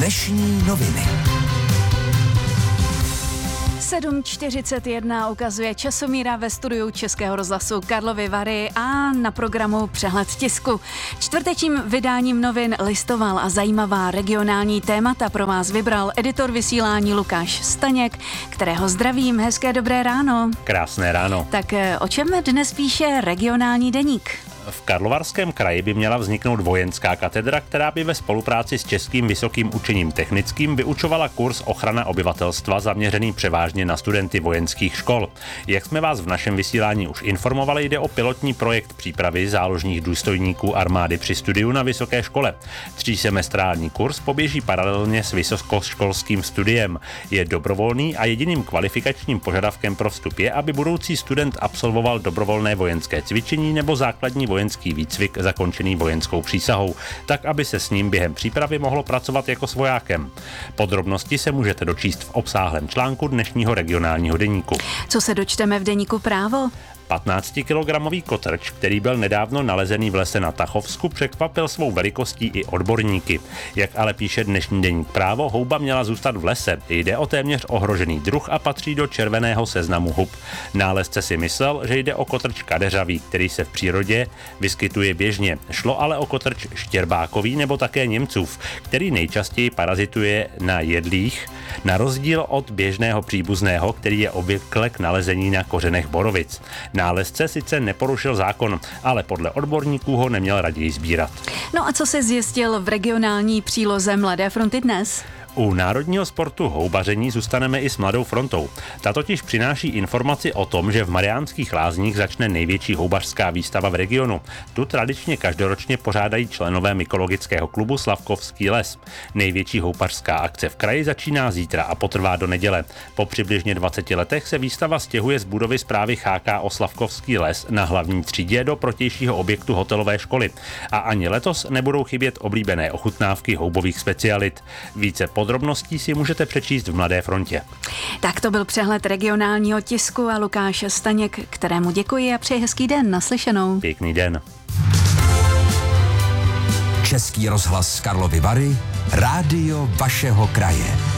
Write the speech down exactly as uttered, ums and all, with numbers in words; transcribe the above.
Dnešní noviny. sedm čtyřicet jedna ukazuje časomíra ve studiu Českého rozhlasu Karlovy Vary a na programu Přehled tisku. Čtvrtečním vydáním novin listoval a zajímavá regionální témata pro vás vybral editor vysílání Lukáš Staněk, kterého zdravím. Hezké dobré ráno. Krásné ráno. Tak o čem dnes píše regionální deník? V Karlovarském kraji by měla vzniknout vojenská katedra, která by ve spolupráci s Českým vysokým učením technickým vyučovala kurz ochrana obyvatelstva zaměřený převážně na studenty vojenských škol. Jak jsme vás v našem vysílání už informovali, jde o pilotní projekt přípravy záložních důstojníků armády při studiu na vysoké škole. Třísemestrální kurz poběží paralelně s vysokoškolským studiem. Je dobrovolný a jediným kvalifikačním požadavkem pro vstup je, aby budoucí student absolvoval dobrovolné vojenské cvičení nebo základní vojenský výcvik zakončený vojenskou přísahou, tak aby se s ním během přípravy mohlo pracovat jako s vojákem. Podrobnosti se můžete dočíst v obsáhlém článku dnešního regionálního deníku. Co se dočteme v deníku Právo? patnáctikilogramový kotrč, který byl nedávno nalezený v lese na Tachovsku, překvapil svou velikostí i odborníky. Jak ale píše dnešní deník Právo, houba měla zůstat v lese. Jde o téměř ohrožený druh a patří do červeného seznamu hub. Nálezce si myslel, že jde o kotrč kadeřavý, který se v přírodě vyskytuje běžně. Šlo ale o kotrč štěrbákový nebo také Němcův, který nejčastěji parazituje na jedlích, na rozdíl od běžného příbuzného, který je obvykle k nalezení na kořenech borovic. Nálezce sice neporušil zákon, ale podle odborníků ho neměl raději sbírat. No a co se zjistil v regionální příloze Mladé fronty dnes? U národního sportu houbaření zůstaneme i s Mladou frontou. Ta totiž přináší informaci o tom, že v Mariánských Lázních začne největší houbařská výstava v regionu. Tu tradičně každoročně pořádají členové mykologického klubu Slavkovský les. Největší houbařská akce v kraji začíná zítra a potrvá do neděle. Po přibližně dvaceti letech se výstava stěhuje z budovy správy H K O Slavkovský les na hlavní třídě do protějšího objektu hotelové školy. A ani letos nebudou chybět oblíbené ochutnávky houbových specialit. Více podrobností si můžete přečíst v Mladé frontě. Tak to byl přehled regionálního tisku a Lukáš Staněk, kterému děkuji a přeji hezký den. Naslyšenou. Pěkný den. Český rozhlas Karlovy Vary, rádio vašeho kraje.